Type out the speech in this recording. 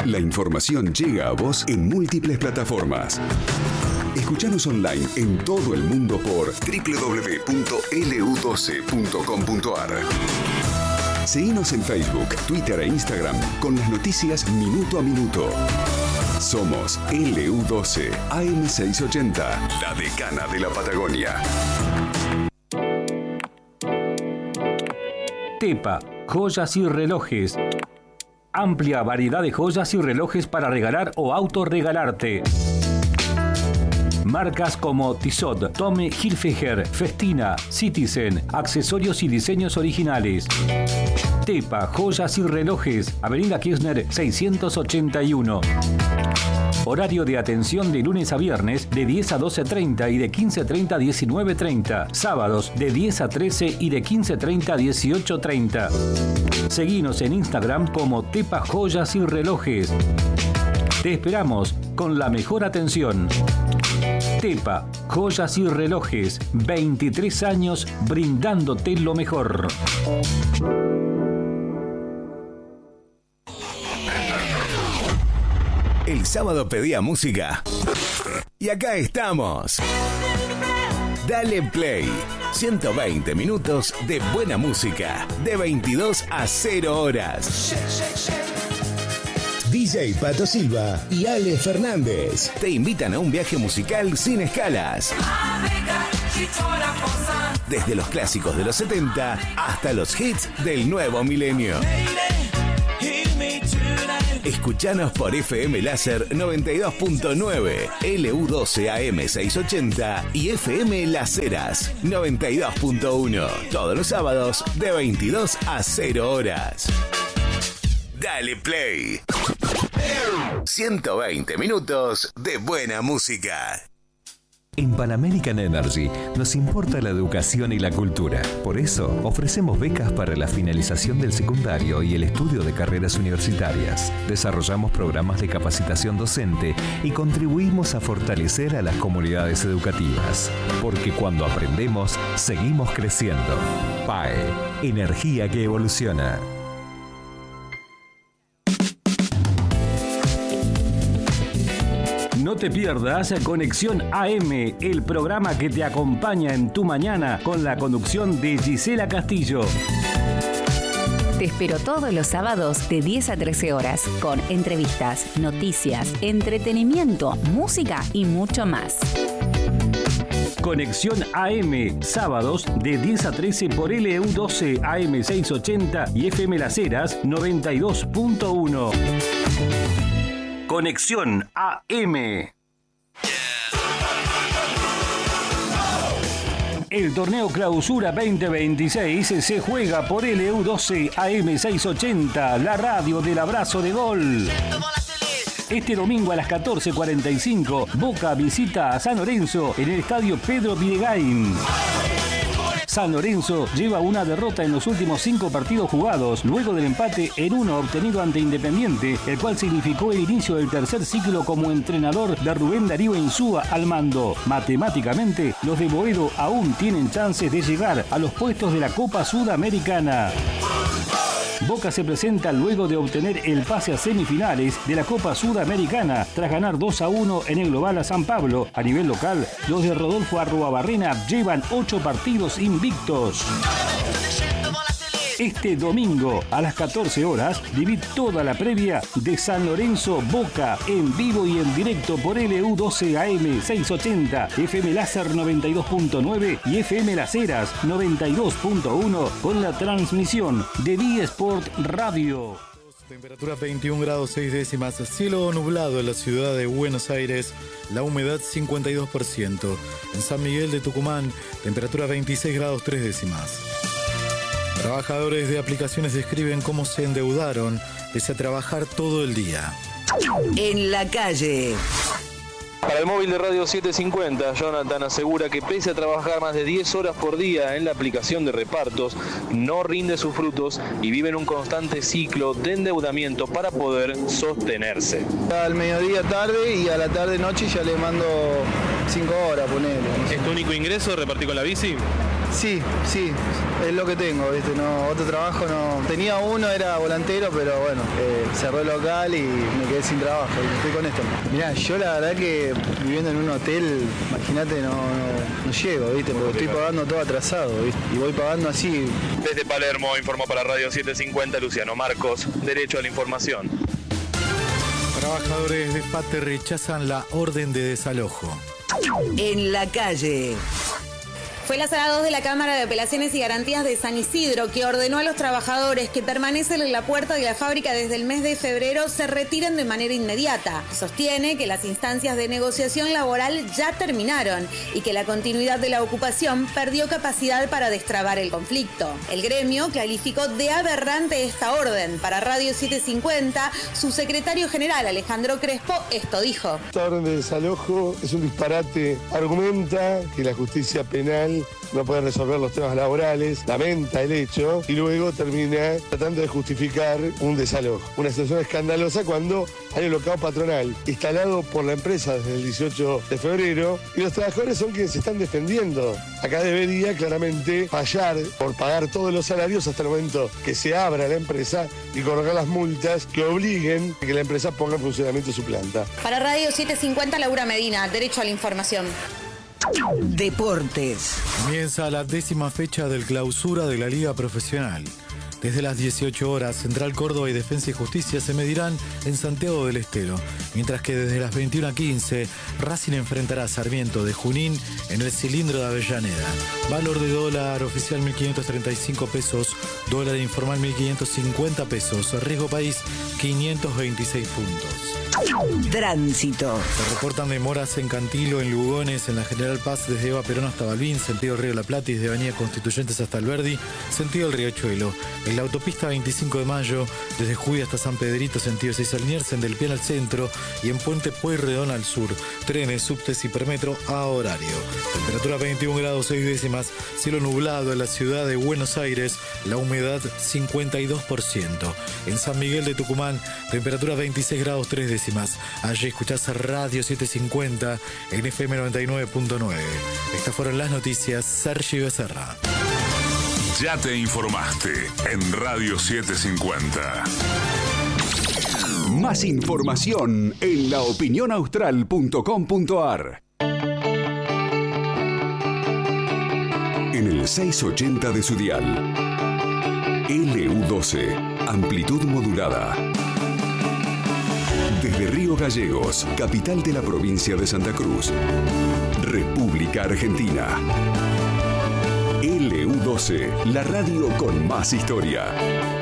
La información llega a vos en múltiples plataformas. Escuchanos online en todo el mundo por www.lu12.com.ar. Seguinos en Facebook, Twitter e Instagram con las noticias minuto a minuto. Somos LU12 AM680, la decana de la Patagonia. Tepa, joyas y relojes. Amplia variedad de joyas y relojes para regalar o autorregalarte. Marcas como Tissot, Tommy Hilfiger, Festina, Citizen, accesorios y diseños originales. Tepa, joyas y relojes, Avenida Kirchner 681. Horario de atención de lunes a viernes de 10 a 12:30 y de 15:30 a 19:30. Sábados de 10 a 13 y de 15:30 a 18:30. Seguinos en Instagram como Tepa Joyas y Relojes. Te esperamos con la mejor atención. Tepa, joyas y relojes, 23 años brindándote lo mejor. El sábado pedía música. Y acá estamos. Dale Play. 120 minutos de buena música. De 22 a 0 horas. DJ Pato Silva y Ale Fernández te invitan a un viaje musical sin escalas. Desde los clásicos de los 70 hasta los hits del nuevo milenio. Escuchanos por FM Láser 92.9, LU12 AM680 y FM Las Heras 92.1. Todos los sábados de 22 a 0 horas. Dale Play. 120 minutos de buena música. En Pan American Energy nos importa la educación y la cultura. Por eso, ofrecemos becas para la finalización del secundario y el estudio de carreras universitarias. Desarrollamos programas de capacitación docente y contribuimos a fortalecer a las comunidades educativas. Porque cuando aprendemos, seguimos creciendo. PAE, energía que evoluciona. No te pierdas Conexión AM, el programa que te acompaña en tu mañana con la conducción de Gisela Castillo. Te espero todos los sábados de 10 a 13 horas con entrevistas, noticias, entretenimiento, música y mucho más. Conexión AM, sábados de 10 a 13 por LU12 AM680 y FM Las Heras 92.1. Conexión AM. El torneo Clausura 2026 se juega por LU12 AM680, la radio del abrazo de gol. Este domingo a las 14:45, Boca visita a San Lorenzo en el estadio Pedro Bidegain. San Lorenzo lleva una derrota en los últimos 5 partidos jugados, luego del empate en 1 obtenido ante Independiente, el cual significó el inicio del tercer ciclo como entrenador de Rubén Darío Insúa al mando. Matemáticamente, los de Boedo aún tienen chances de llegar a los puestos de la Copa Sudamericana. Boca se presenta luego de obtener el pase a semifinales de la Copa Sudamericana tras ganar 2-1 en el global a San Pablo. A nivel local, los de Rodolfo Arruabarrena llevan 8 partidos invictos. Este domingo a las 14 horas viví toda la previa de San Lorenzo Boca en vivo y en directo por LU12 AM 680, FM Láser 92.9 y FM Las Heras 92.1 con la transmisión de Vía Sport Radio. Temperatura 21 grados 6 décimas, cielo nublado en la ciudad de Buenos Aires, la humedad 52%. En San Miguel de Tucumán, temperatura 26 grados 3 décimas. Trabajadores de aplicaciones describen cómo se endeudaron pese a trabajar todo el día. En la calle. Para el móvil de Radio 750, Jonathan asegura que pese a trabajar más de 10 horas por día en la aplicación de repartos, no rinde sus frutos y vive en un constante ciclo de endeudamiento para poder sostenerse. Al mediodía tarde y a la tarde noche ya le mando 5 horas, ponele. ¿Es tu único ingreso repartir con la bici? Sí, es lo que tengo, ¿viste? No, otro trabajo no. Tenía uno, era volantero, pero bueno, cerró el local y me quedé sin trabajo y estoy con esto. Mirá, yo la verdad que viviendo en un hotel, imagínate, no llego, ¿viste? Porque estoy pagando todo atrasado, ¿viste? Y voy pagando así. Desde Palermo informó para Radio 750 Luciano Marcos, Derecho a la Información. Trabajadores de FATE rechazan la orden de desalojo. En la calle. Fue la Sala 2 de la Cámara de Apelaciones y Garantías de San Isidro que ordenó a los trabajadores que permanecen en la puerta de la fábrica desde el mes de febrero se retiren de manera inmediata. Sostiene que las instancias de negociación laboral ya terminaron y que la continuidad de la ocupación perdió capacidad para destrabar el conflicto. El gremio calificó de aberrante esta orden. Para Radio 750, su secretario general Alejandro Crespo esto dijo. Esta orden de desalojo es un disparate. Argumenta que la justicia penal no puede resolver los temas laborales, lamenta el hecho y luego termina tratando de justificar un desalojo. Una situación escandalosa cuando hay un lockout patronal instalado por la empresa desde el 18 de febrero y los trabajadores son quienes se están defendiendo. Acá debería claramente fallar por pagar todos los salarios hasta el momento que se abra la empresa y colocar las multas que obliguen a que la empresa ponga en funcionamiento su planta. Para Radio 750, Laura Medina, Derecho a la Información. Deportes. Comienza la 10ª fecha del clausura de la Liga Profesional. Desde las 18 horas, Central Córdoba y Defensa y Justicia se medirán en Santiago del Estero, mientras que desde las 21:15, Racing enfrentará a Sarmiento de Junín en el Cilindro de Avellaneda. Valor de dólar oficial 1.535 pesos, dólar informal 1.550 pesos, riesgo país 526 puntos. Tránsito. Se reportan demoras en Cantilo, en Lugones, en la General Paz desde Eva Perón hasta Balbín, sentido Río de la Plata y desde Avenida Constituyentes hasta Alberdi, sentido el Riachuelo. En la autopista 25 de Mayo, desde Jujuy hasta San Pedrito, sentido Cesar-Liniers, en Del Pian al centro y en Puente Pueyrredón al sur. Trenes, subtes y permetro a horario. Temperatura 21 grados 6 décimas, cielo nublado en la ciudad de Buenos Aires, la humedad 52%. En San Miguel de Tucumán, temperatura 26 grados 3 décimas. Allí escuchás Radio 750 en FM 99.9. Estas fueron las noticias. Sergio Becerra. Ya te informaste en Radio 750. Más información en laopinionaustral.com.ar. En el 680 de su dial. LU12, amplitud modulada. Desde Río Gallegos, capital de la provincia de Santa Cruz, República Argentina. LU12, la radio con más historia.